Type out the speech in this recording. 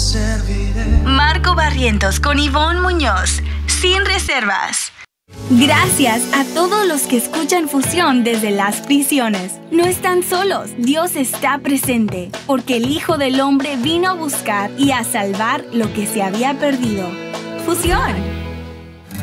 Marco Barrientos con Ivonne Muñoz, sin reservas. Gracias a todos los que escuchan Fusión desde las prisiones. No están solos, Dios está presente, porque el Hijo del Hombre vino a buscar y a salvar lo que se había perdido. Fusión.